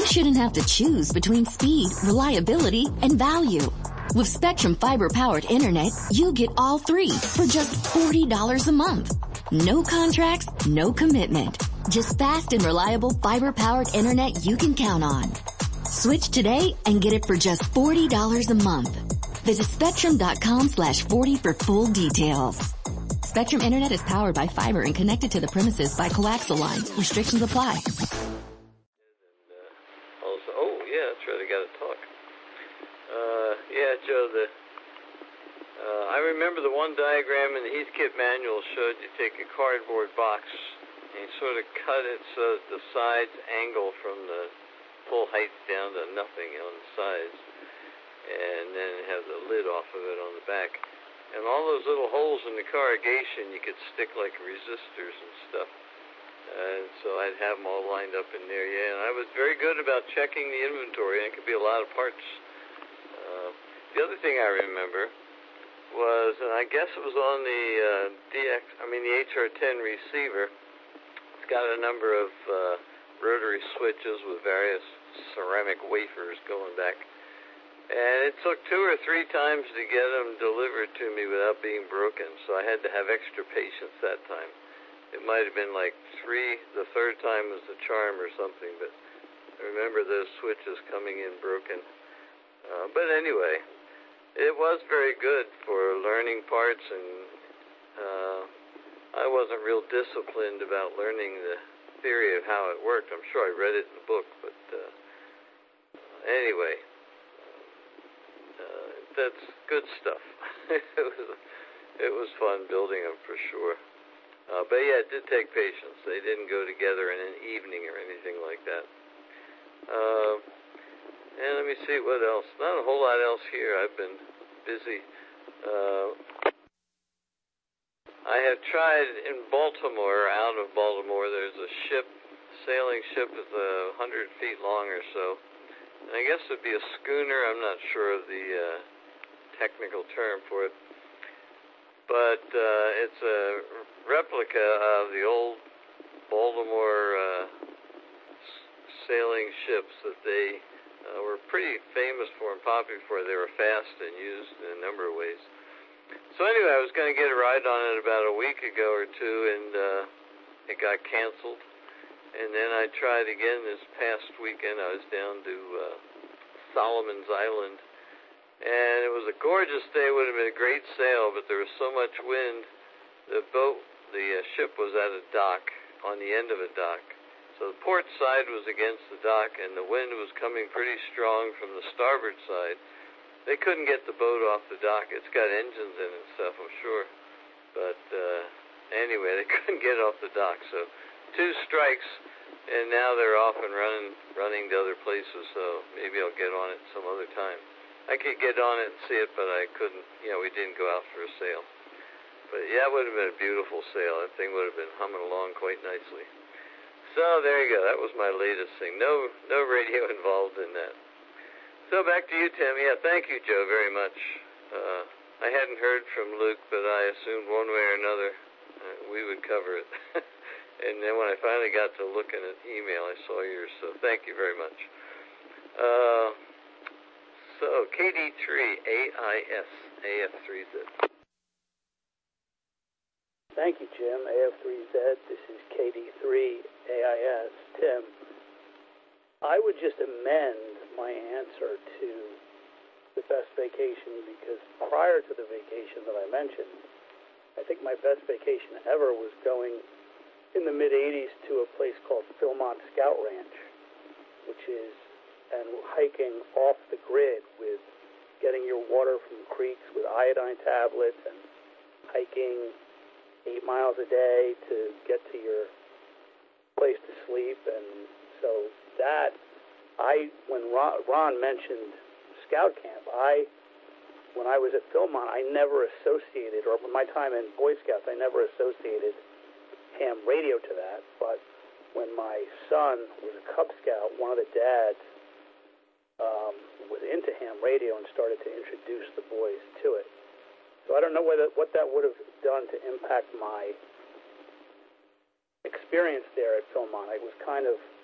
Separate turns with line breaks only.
you shouldn't have to choose between speed, reliability, and value. With Spectrum fiber-powered internet, you get all three for just $40 a month. No contracts, no commitment. Just fast and reliable fiber-powered internet you can count on. Switch today and get it for just $40 a month. Visit Spectrum.com/40 for full details. Spectrum Internet is powered by fiber and connected to the premises by coaxial lines. Restrictions apply.
That's right, I got to talk. Joe, I remember the one diagram in the Heathkit manual showed you take a cardboard box and you sort of cut it so that the sides angle from the full height down to nothing on the sides, and then have the lid off of it on the back. And all those little holes in the corrugation you could stick like resistors and stuff. And so I'd have them all lined up in there, and I was very good about checking the inventory, and it could be a lot of parts. The other thing I remember was, and I guess it was on the the HR-10 receiver, it's got a number of rotary switches with various ceramic wafers going back, and it took 2 or 3 times to get them delivered to me without being broken, so I had to have extra patience that time. It might have been like 3, the third time was the charm or something, but I remember those switches coming in broken. But anyway, it was very good for learning parts, and I wasn't real disciplined about learning the theory of how it worked. I'm sure I read it in the book, but anyway, that's good stuff. It was fun building them for sure. But yeah, it did take patience. They didn't go together in an evening or anything like that. And let me see what else. Not a whole lot else here. I've been busy. I have tried in Baltimore, out of Baltimore, there's a sailing ship that's 100 feet long or so. And I guess it'd be a schooner. I'm not sure of the technical term for it. But it's a replica of the old Baltimore sailing ships that they were pretty famous for and popular for. They were fast and used in a number of ways. So anyway, I was going to get a ride on it about a week ago or two, and it got canceled. And then I tried again this past weekend. I was down to Solomon's Island. And it was a gorgeous day. It would have been a great sail, but there was so much wind. The ship was at a dock, on the end of a dock. So the port side was against the dock, and the wind was coming pretty strong from the starboard side. They couldn't get the boat off the dock. It's got engines in it and stuff, I'm sure. But anyway, they couldn't get it off the dock. So 2 strikes, and now they're off and running to other places. So maybe I'll get on it some other time. I could get on it and see it, but I couldn't. We didn't go out for a sail. But yeah, it would have been a beautiful sail. That thing would have been humming along quite nicely. So there you go. That was my latest thing. No radio involved in that. So back to you, Tim. Yeah, thank you, Joe, very much. I hadn't heard from Luke, but I assumed one way or another we would cover it. And then when I finally got to looking at email, I saw yours. So thank you very much. So KD3 AIS AF3Z.
Thank you, Jim. AF3Z. This is KD3 AIS. Tim, I would just amend my answer to the best vacation, because prior to the vacation that I mentioned, I think my best vacation ever was going in the mid-'80s to a place called Philmont Scout Ranch, which is, and hiking off the grid with getting your water from creeks with iodine tablets and hiking 8 miles a day to get to your place to sleep. And so that, when Ron mentioned Scout Camp, when I was at Philmont, I never associated, or my time in Boy Scouts, I never associated ham radio to that. But when my son was a Cub Scout, one of the dads was into ham radio and started to introduce the boys to it. So I don't know what that would have done to impact my experience there at Philmont. It was kind of